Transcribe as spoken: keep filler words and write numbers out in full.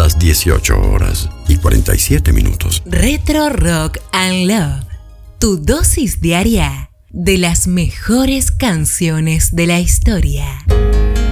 las dieciocho horas y cuarenta y siete minutos. Retro Rock and Love, tu dosis diaria de las mejores canciones de la historia.